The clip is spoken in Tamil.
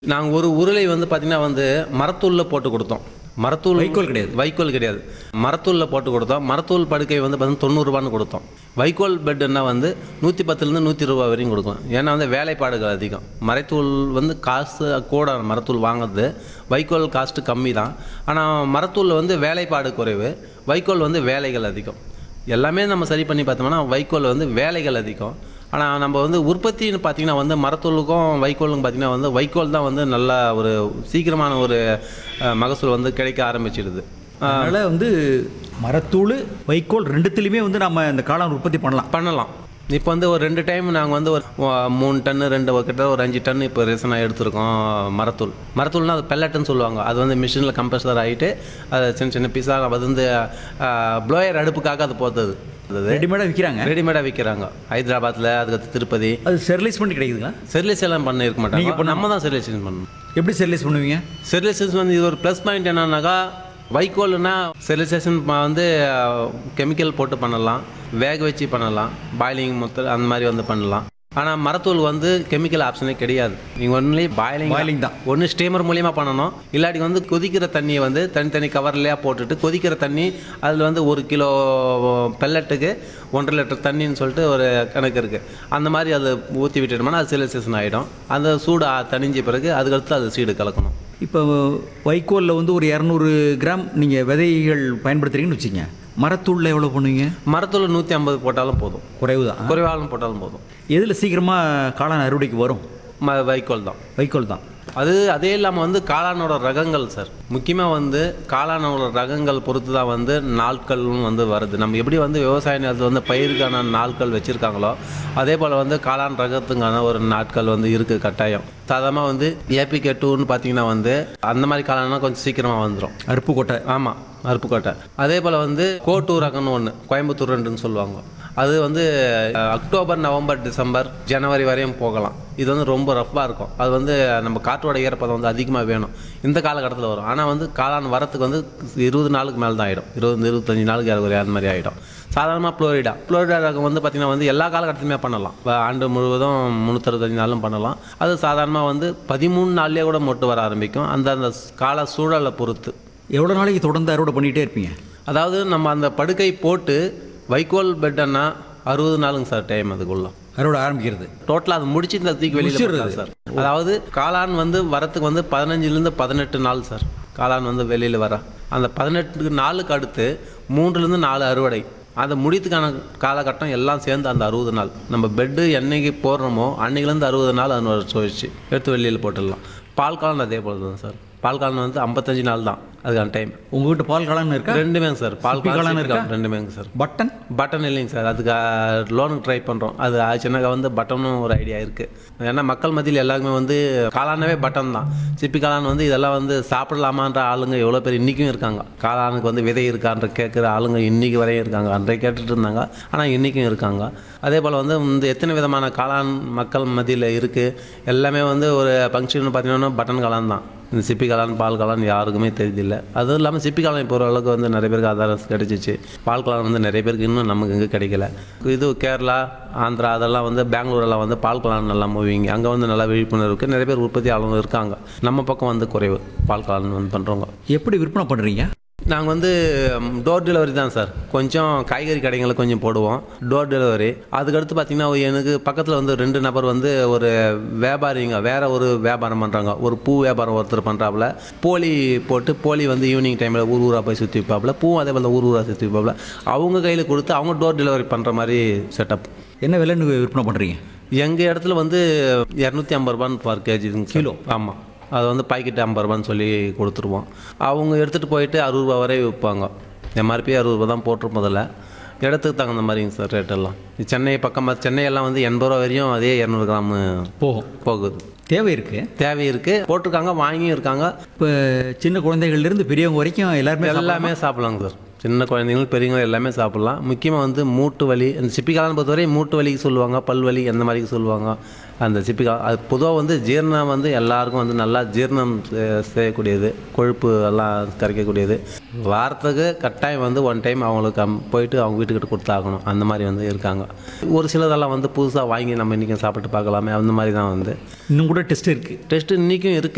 நாங்கள் ஒரு உருளை வந்து பார்த்திங்கன்னா வந்து மரத்தூளில் போட்டு கொடுத்தோம். மரத்தூள் வைக்கோல் கிடையாது. வைக்கோல் கிடையாது, மரத்தூளில் போட்டு கொடுத்தோம். மரத்தூள் படுக்கை வந்து பார்த்தீங்கன்னா 90 ரூபான்னு கொடுத்தோம். வைக்கோல் பெட்டுன்னா வந்து 110லேருந்து 100 ரூபா வரையும் கொடுக்கும். ஏன்னா வந்து வேலைப்பாடுகள் அதிகம். மரத்தூள் வந்து காசு கூட, மரத்தூள் வாங்குறது. வைக்கோல் காஸ்ட்டு கம்மி தான். ஆனால் மரத்தூளில் வந்து வேலைப்பாடு குறைவு, வைக்கோல் வந்து வேலைகள் அதிகம். எல்லாமே நம்ம சரி பண்ணி பார்த்தோம்னா வைக்கோல் வந்து வேலைகள் அதிகம். ஆனால் நம்ம வந்து உற்பத்தின்னு பார்த்திங்கன்னா வந்து மரத்தூளுக்கும் வைக்கோலுக்கும் பார்த்திங்கன்னா வந்து வைக்கோல் தான் வந்து நல்லா ஒரு சீக்கிரமான ஒரு மகசூல் வந்து கிடைக்க ஆரம்பிச்சிடுது. அதனால் வந்து மரத்தூள் வைக்கோல் ரெண்டுத்துலேயுமே வந்து நம்ம இந்த காளான் உற்பத்தி பண்ணலாம். இப்போ வந்து ஒரு 2 டைம் நாங்கள் வந்து ஒரு 3 டன்னு கிட்ட ஒரு 5 டன் இப்போ ரீசனாக எடுத்துருக்கோம். மரத்தூள்னால் அது பெல்லட்டுன்னு சொல்லுவாங்க. அது வந்து மிஷினில் கம்ப்ரெசர் ஆகிட்டு அதை சின்ன சின்ன பீஸாக அது வந்து ப்ளோயர் அடுப்புக்காக அது போகிறது. ரெடிமேடாக விற்கிறாங்க ஹைதராபாத்தில், அதுக்கு திருப்பதி. அது ஸ்டெரிலைஸ் பண்ணி கிடைக்குதுங்களா? ஸ்டெரிலைஸ் எல்லாம் பண்ண இருக்க மாட்டாங்க. இப்போ நம்ம தான் ஸ்டெரிலைசேஷன் பண்ணணும். எப்படி ஸ்டெரிலைஸ் பண்ணுவீங்க? ஸ்டெரிலைசேஷன் வந்து இது ஒரு ப்ளஸ் பாயிண்ட் என்னன்னாக்கா, வைக்கோல்னா ஸ்டெரிலைசேஷன் வந்து கெமிக்கல் போட்டு பண்ணலாம், வேக வச்சு பண்ணலாம், பாயிலிங் அந்த மாதிரி வந்து பண்ணலாம். ஆனால் மரத்தூள் வந்து கெமிக்கல் ஆப்ஷனே கிடையாது. நீங்கள் ஒன்லி பாயிலிங் தான். ஒன்று ஸ்டீமர் மூலியமாக பண்ணணும், இல்லாட்டி வந்து கொதிக்கிற தண்ணியை வந்து தனித்தனி கவர்லையாக போட்டுட்டு கொதிக்கிற தண்ணி அதில் வந்து 1 கிலோ பெல்லட்டுக்கு 1.5 லிட்டர் தண்ணின்னு சொல்லிட்டு ஒரு கணக்கு இருக்குது. அந்த மாதிரி அதை ஊற்றி விட்டுட்டோம்னா அது ஸ்டெரிலைசேஷன் ஆகிடும். அந்த சூடு தணிஞ்ச பிறகு அதுக்கடுத்து அது சீடு கலக்கணும். இப்போ வைக்கோலில் வந்து ஒரு 200 கிராம் நீங்கள் விதைகள் பயன்படுத்துகிறீங்கன்னு வச்சுங்க, மரத்தூளில் எவ்வளோ பண்ணுவீங்க? மரத்தூள் 150 போட்டாலும் போதும். குறைவாலும் போட்டாலும் போதும். எதில் சீக்கிரமாக காளான் அறுவடைக்கு வரும்? வைக்கோல் தான். அதே இல்லாமல் வந்து காளானோட ரகங்கள் சார், முக்கியமாக வந்து காளானோட ரகங்கள் பொறுத்து தான் வந்து நாட்களும் வந்து வருது. நம்ம எப்படி வந்து விவசாய நிலத்தில் வந்து பயிருக்கான நாட்கள் வச்சுருக்காங்களோ அதே போல் வந்து காளான் ரகத்துக்கான ஒரு நாட்கள் வந்து இருக்குது கட்டாயம். சாதாரணமாக வந்து ஏபிகே 2ன்னு பார்த்தீங்கன்னா வந்து அந்த மாதிரி காளானா கொஞ்சம் சீக்கிரமாக வந்துடும். அருப்புக்கோட்டை. ஆமாம், அருப்புக்கோட்டை. அதே போல் வந்து கோட்டூ ரகம்னு ஒன்று, கோயம்புத்தூர் 2ன்னு சொல்லுவாங்க. அது வந்து அக்டோபர், நவம்பர், டிசம்பர், ஜனவரி வரையும் போகலாம். இது வந்து ரொம்ப ரஃப்பாக இருக்கும். அது வந்து நம்ம காற்றோட ஈரப்பதம் வந்து அதிகமாக வேணும். இந்த காலகட்டத்தில் வரும். ஆனால் வந்து காளான் வரத்துக்கு வந்து 20 நாளுக்கு மேலே தான் ஆகிடும். 20-25 நாளுக்கு அந்த மாதிரி ஆகிடும். சாதாரணமாக ஃப்ளோரிடா ரகம் வந்து பார்த்திங்கன்னா வந்து எல்லா காலகட்டத்திலுமே பண்ணலாம். ஆண்டு முழுவதும் 365 நாளும் பண்ணலாம். அது சாதாரணமாக வந்து 13 நாள்லேயே கூட மொட்டு வர ஆரம்பிக்கும். அந்த கால சூழலை பொறுத்து. எவ்வளோ நாளைக்கு தொடர்ந்து அறுவடை பண்ணிகிட்டே இருப்பீங்க? அதாவது நம்ம அந்த படுக்கை போட்டு வைக்கோல் பெட்டன்னா 60 நாளுங்க சார் டைம். அதுக்குள்ள அறுவடை ஆரம்பிக்கிறது. டோட்டலாக அது முடிச்சு இந்த தூக்கி வெளியில் சார். அதாவது காளான் வந்து வரத்துக்கு வந்து 15லேருந்து 18 நாள் சார். காளான் வந்து வெளியில் வர அந்த 18 நாளுக்கு அடுத்து 3லேருந்து 4 அறுவடை. அதை முடித்துக்கான காலகட்டம் எல்லாம் சேர்ந்து அந்த 60 நாள். நம்ம பெட்டு என்னைக்கு போடுறோமோ அன்னைக்குலேருந்து 60 நாள் அது வச்சு எடுத்து வெளியில் போட்டுடலாம். பால் காளான் அதே போல் தான் சார். பால் காளான் வந்து 55 நாள் தான் அதுக்கான டைம். உங்கள்கிட்ட பால் காளான் இருக்கா? ரெண்டுமேங்க சார். பால் காளான் இருக்கா? ரெண்டுமேங்க சார். பட்டன் இல்லைங்க சார். அதுக்கு லோனுக்கு ட்ரை பண்ணுறோம். அது சின்னக வந்து பட்டனும் ஒரு ஐடியா இருக்குது. ஏன்னா மக்கள் மத்தியில் எல்லாருமே வந்து காளானவே பட்டன் தான். சிப்பி காளான் வந்து இதெல்லாம் வந்து சாப்பிடலாமான்ற ஆளுங்க எவ்வளோ பேர் இன்றைக்கும் இருக்காங்க. காளானுக்கு வந்து விதை இருக்கான்ற கேட்குற ஆளுங்க இன்றைக்கி வரையும் இருக்காங்க. அன்றைய கேட்டுட்டு இருந்தாங்க, ஆனால் இன்றைக்கும் இருக்காங்க. அதே போல் வந்து இந்த எத்தனை விதமான காளான் மக்கள் மத்தியில் இருக்குது. எல்லாமே வந்து ஒரு ஃபங்க்ஷன் பார்த்தீங்கன்னா பட்டன் காளான் தான். இந்த சிப்பி காளான், பால் காளான் யாருக்குமே தெரியுதில்லை. அதுவும் இல்லாமல் சிப்பி காளான் இப்போ ஓரளவுக்கு வந்து நிறைய பேருக்கு ஆதாரம் கிடைச்சிச்சு. பால் காளான் வந்து நிறைய பேருக்கு இன்னும் நமக்கு இங்கே கிடைக்கல. இது கேரளா, ஆந்திரா அதெல்லாம் வந்து பெங்களூரெல்லாம் வந்து பால் காளான் நல்லா மூவிங்க. அங்கே வந்து நல்லா விழிப்புணர்வுக்கு நிறைய பேர் உற்பத்தியாளர்கள் இருக்காங்க. நம்ம பக்கம் வந்து குறைவு பால் காளான் வந்து பண்ணுறவங்க. எப்படி விற்பனை பண்ணுறீங்க? நாங்கள் வந்து டோர் டெலிவரி தான் சார். கொஞ்சம் காய்கறி கடைங்களை கொஞ்சம் போடுவோம் டோர் டெலிவரி. அதுக்கடுத்து பார்த்திங்கன்னா எனக்கு பக்கத்தில் வந்து 2 நபர் வந்து ஒரு வியாபாரிங்க வேறு ஒரு வியாபாரம் பண்ணுறாங்க. ஒரு பூ வியாபாரம் ஒருத்தர் பண்ணுறாப்புல. போலி வந்து ஈவினிங் டைமில் ஊராக போய் சுற்றி வைப்பாப்புல. பூவும் அதே போல் ஊராக சுற்றி வைப்பாப்புல. அவங்க கையில் கொடுத்து அவங்க டோர் டெலிவரி பண்ணுற மாதிரி செட்டப். என்ன விலைன்னு விற்பனை பண்ணுறீங்க? எங்கள் இடத்துல வந்து 250 ரூபான்னு பர் கேஜிங்க கிலோ. ஆமாம், அது வந்து பாக்கெட்டு 50 ரூபான்னு சொல்லி கொடுத்துருவோம். அவங்க எடுத்துகிட்டு போயிட்டு 60 ரூபா வரை விற்பாங்க. எம்ஆர்பி 60 ரூபா தான் போட்டு முதல்ல. இடத்துக்கு தகுந்த மாதிரிங்க சார் ரேட்டெல்லாம். சென்னை சென்னையெல்லாம் வந்து 80 ரூபா வரையும் அதே 200 கிராம் போகுது. தேவை இருக்குது. போட்டிருக்காங்க, வாங்கியும் இருக்காங்க. இப்போ சின்ன குழந்தைகள்லேருந்து பெரியவங்க வரைக்கும் எல்லாமே சாப்பிட்லாங்க சார். சின்ன குழந்தைங்களும் பெரியவங்க எல்லாமே சாப்பிட்லாம். முக்கியமாக வந்து மூட்டு வலி, அந்த சிப்பி காளான் பொறுத்தவரை மூட்டு வலிக்கு சொல்லுவாங்க, பல் வலி அந்த மாதிரி சொல்லுவாங்க. அந்த சிப்பி காளான் அது பொதுவாக வந்து ஜீரணம் வந்து எல்லாருக்கும் வந்து நல்லா ஜீரணம் செய்யக்கூடியது, கொழுப்பு எல்லாம் கரைக்கக்கூடியது. வாரத்துக்கு கட்டாயம் வந்து 1 டைம் அவங்களுக்கு போயிட்டு அவங்க வீட்டுக்கிட்ட கொடுத்தாகணும். அந்த மாதிரி வந்து இருக்காங்க. ஒரு சிலதெல்லாம் வந்து புதுசாக வாங்கி நம்ம இன்றைக்கும் சாப்பிட்டு பார்க்கலாமே, அந்த மாதிரி தான் வந்து. இன்னும் கூட டெஸ்ட் இருக்குது. இன்றைக்கும் இருக்குது.